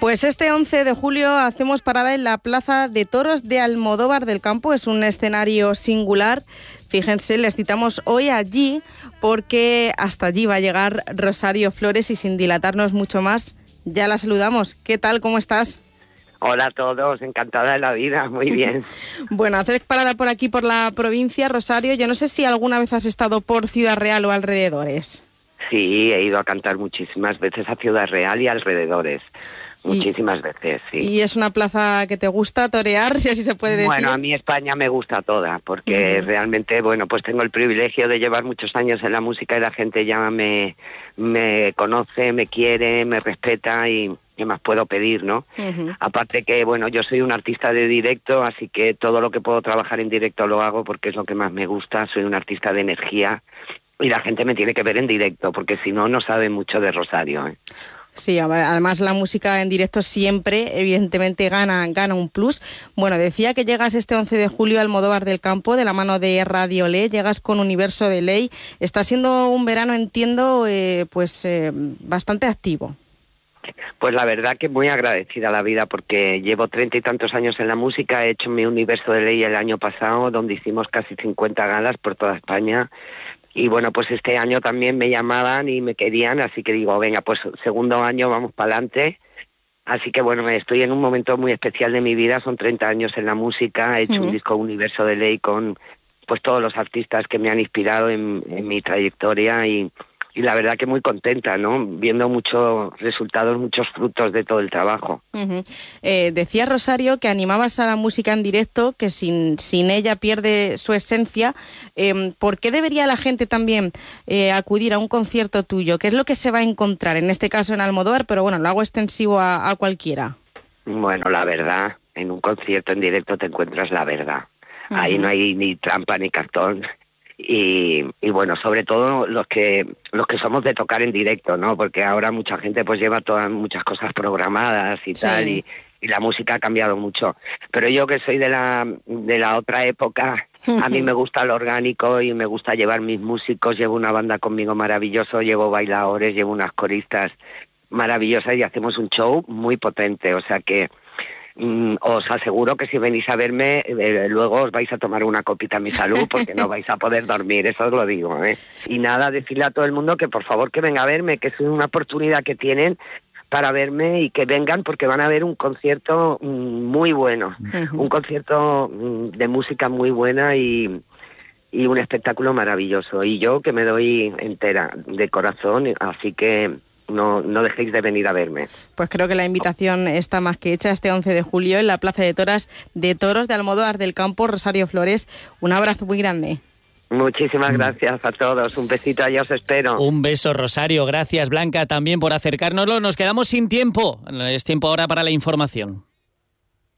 Pues este 11 de julio hacemos parada en la Plaza de Toros de Almodóvar del Campo. Es un escenario singular. Fíjense, les citamos hoy allí porque hasta allí va a llegar Rosario Flores y sin dilatarnos mucho más, ya la saludamos. ¿Qué tal? ¿Cómo estás? Hola a todos, encantada de la vida, muy bien. Bueno, hacer parada por aquí, por la provincia, Rosario. Yo no sé si alguna vez has estado por Ciudad Real o alrededores. Sí, he ido a cantar muchísimas veces a Ciudad Real y alrededores. Muchísimas veces, sí. ¿Y es una plaza que te gusta torear, si así se puede decir? Bueno, a mí España me gusta toda, porque realmente, bueno, pues tengo el privilegio de llevar muchos años en la música y la gente ya me conoce, me quiere, me respeta y ¿qué más puedo pedir, no? Aparte que, bueno, yo soy un artista de directo, así que todo lo que puedo trabajar en directo lo hago porque es lo que más me gusta. Soy un artista de energía y la gente me tiene que ver en directo, porque si no, no sabe mucho de Rosario, ¿eh? Sí, además la música en directo siempre, evidentemente, gana un plus. Bueno, decía que llegas este 11 de julio al Almodóvar del Campo, de la mano de Radio Ley, llegas con Universo de Ley. Está siendo un verano, entiendo, bastante activo. Pues la verdad que muy agradecida a la vida, porque llevo 30 y tantos años en la música. He hecho mi Universo de Ley el año pasado, donde hicimos casi 50 galas por toda España. Y bueno, pues este año también me llamaban y me querían, así que digo, venga, pues segundo año, vamos para adelante. Así que bueno, estoy en un momento muy especial de mi vida, son 30 años en la música, he hecho un disco Universo de Ley con pues todos los artistas que me han inspirado en mi trayectoria y la verdad que muy contenta, ¿no? Viendo muchos resultados, muchos frutos de todo el trabajo. Decía Rosario que animabas a la música en directo, que sin ella pierde su esencia. ¿Por qué debería la gente también acudir a un concierto tuyo? ¿Qué es lo que se va a encontrar? En este caso en Almodóvar, pero bueno, lo hago extensivo a cualquiera. Bueno, la verdad, en un concierto en directo te encuentras la verdad. Ahí no hay ni trampa ni cartón. Y bueno, sobre todo los que somos de tocar en directo, ¿no? Porque ahora mucha gente pues lleva muchas cosas programadas y tal, y la música ha cambiado mucho. Pero yo, que soy de la otra época, a mí me gusta lo orgánico y me gusta llevar mis músicos. Llevo una banda conmigo maravilloso, llevo bailadores, llevo unas coristas maravillosas y hacemos un show muy potente. O sea que os aseguro que si venís a verme, luego os vais a tomar una copita a mi salud, porque no vais a poder dormir, eso os lo digo, ¿eh? Y nada, decirle a todo el mundo que por favor que venga a verme, que es una oportunidad que tienen para verme y que vengan, porque van a ver un concierto muy bueno, un concierto de música muy buena y un espectáculo maravilloso. Y yo que me doy entera, de corazón, así que no dejéis de venir a verme. Pues creo que la invitación está más que hecha este 11 de julio en la Plaza de Toros de Almodóvar del Campo. Rosario Flores, un abrazo muy grande. Muchísimas gracias a todos. Un besito, allá os espero. Un beso, Rosario. Gracias, Blanca, también por acercárnoslo. Nos quedamos sin tiempo. Es tiempo ahora para la información.